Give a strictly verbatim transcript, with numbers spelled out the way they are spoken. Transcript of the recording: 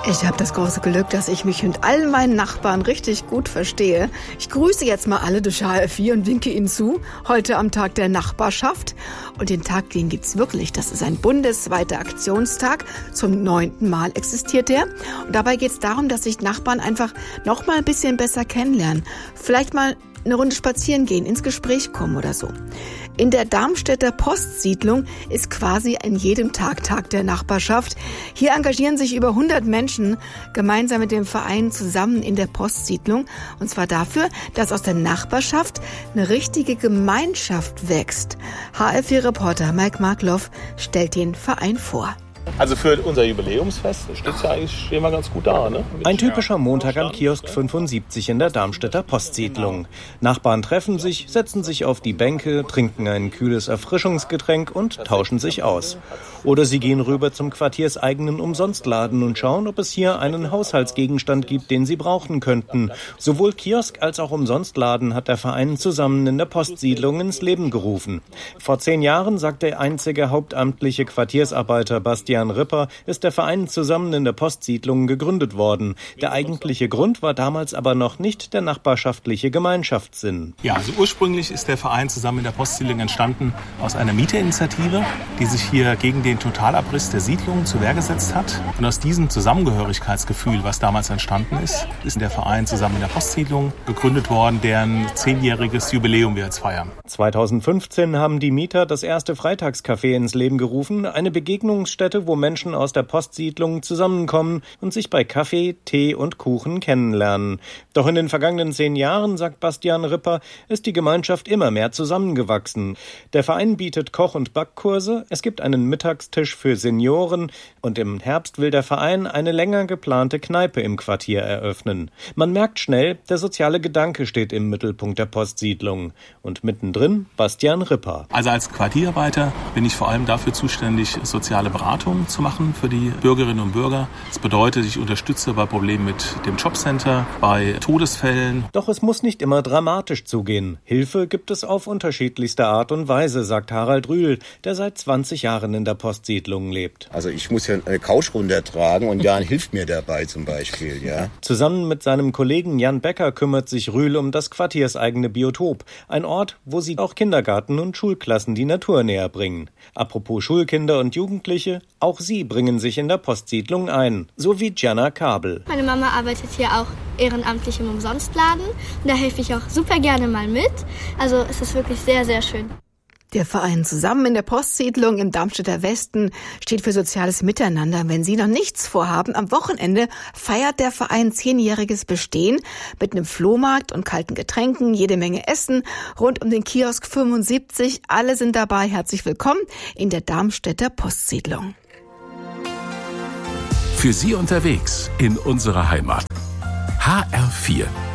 Ich habe das große Glück, dass ich mich mit all meinen Nachbarn richtig gut verstehe. Ich grüße jetzt mal alle durch H R vier und winke ihnen zu. Heute am Tag der Nachbarschaft. Und den Tag, den gibt's wirklich. Das ist ein bundesweiter Aktionstag. Zum neunten Mal existiert der. Und dabei geht's darum, dass sich Nachbarn einfach noch mal ein bisschen besser kennenlernen. Vielleicht mal eine Runde spazieren gehen, ins Gespräch kommen oder so. In der Darmstädter Postsiedlung ist quasi an jedem Tag Tag der Nachbarschaft. Hier engagieren sich über hundert Menschen gemeinsam mit dem Verein zusammen in der Postsiedlung. Und zwar dafür, dass aus der Nachbarschaft eine richtige Gemeinschaft wächst. H R vier-Reporter Mike Markloff stellt den Verein vor. Also für unser Jubiläumsfest steht ja eigentlich, stehen wir ganz gut da, ne? Ein typischer Montag am Kiosk fünfundsiebzig in der Darmstädter Postsiedlung. Nachbarn treffen sich, setzen sich auf die Bänke, trinken ein kühles Erfrischungsgetränk und tauschen sich aus. Oder sie gehen rüber zum quartierseigenen Umsonstladen und schauen, ob es hier einen Haushaltsgegenstand gibt, den sie brauchen könnten. Sowohl Kiosk als auch Umsonstladen hat der Verein zusammen in der Postsiedlung ins Leben gerufen. Vor zehn Jahren, sagt der einzige hauptamtliche Quartiersarbeiter Bastian Ripper, ist der Verein zusammen in der Postsiedlung gegründet worden. Der eigentliche Grund war damals aber noch nicht der nachbarschaftliche Gemeinschaftssinn. Ja, also ursprünglich ist der Verein zusammen in der Postsiedlung entstanden aus einer Mieterinitiative, die sich hier gegen den Totalabriss der Siedlung zur Wehr gesetzt hat. Und aus diesem Zusammengehörigkeitsgefühl, was damals entstanden ist, ist der Verein zusammen in der Postsiedlung gegründet worden, deren zehnjähriges Jubiläum wir jetzt feiern. zweitausendfünfzehn haben die Mieter das erste Freitagscafé ins Leben gerufen, eine Begegnungsstätte, wo Menschen aus der Postsiedlung zusammenkommen und sich bei Kaffee, Tee und Kuchen kennenlernen. Doch in den vergangenen zehn Jahren, sagt Bastian Ripper, ist die Gemeinschaft immer mehr zusammengewachsen. Der Verein bietet Koch- und Backkurse, es gibt einen Mittagstisch für Senioren und im Herbst will der Verein eine länger geplante Kneipe im Quartier eröffnen. Man merkt schnell, der soziale Gedanke steht im Mittelpunkt der Postsiedlung. Und mittendrin Bastian Ripper. Also als Quartierarbeiter bin ich vor allem dafür zuständig, soziale Beratung zu machen für die Bürgerinnen und Bürger. Das bedeutet, ich unterstütze bei Problemen mit dem Jobcenter, bei Todesfällen. Doch es muss nicht immer dramatisch zugehen. Hilfe gibt es auf unterschiedlichste Art und Weise, sagt Harald Rühl, der seit zwanzig Jahren in der Postsiedlung lebt. Also ich muss ja eine Couch runtertragen und Jan hilft mir dabei zum Beispiel, ja. Zusammen mit seinem Kollegen Jan Becker kümmert sich Rühl um das quartierseigene Biotop. Ein Ort, wo sie auch Kindergarten und Schulklassen die Natur näher bringen. Apropos Schulkinder und Jugendliche, auch sie bringen sich in der Postsiedlung ein, so wie Gianna Kabel. Meine Mama arbeitet hier auch ehrenamtlich im Umsonstladen und da helfe ich auch super gerne mal mit. Also es ist wirklich sehr, sehr schön. Der Verein Zusammen in der Postsiedlung im Darmstädter Westen steht für soziales Miteinander. Wenn Sie noch nichts vorhaben, am Wochenende feiert der Verein zehnjähriges Bestehen mit einem Flohmarkt und kalten Getränken, jede Menge Essen rund um den Kiosk fünfundsiebzig. Alle sind dabei. Herzlich willkommen in der Darmstädter Postsiedlung. Für Sie unterwegs in unserer Heimat. H R vier